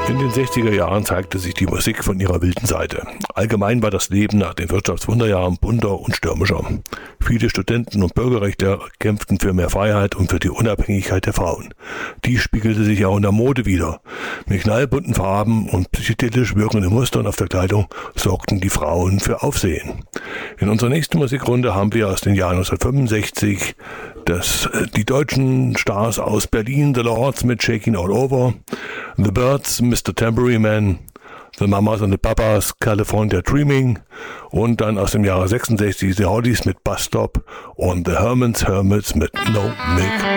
In den 60er Jahren zeigte sich die Musik von ihrer wilden Seite. Allgemein war das Leben nach den Wirtschaftswunderjahren bunter und stürmischer. Viele Studenten und Bürgerrechtler kämpften für mehr Freiheit und für die Unabhängigkeit der Frauen. Dies spiegelte sich auch in der Mode wider. Mit knallbunten Farben und psychedelisch wirkenden Mustern auf der Kleidung sorgten die Frauen für Aufsehen. In unserer nächsten Musikrunde haben wir aus den Jahren 1965 die deutschen Stars aus Berlin, The Lords mit Shaking All Over, The Birds, Mr. Tambourine Man, The Mamas and the Papas, California Dreaming und dann aus dem Jahre 66 The Hollies mit Bus Stop und The Hermits mit No Milk.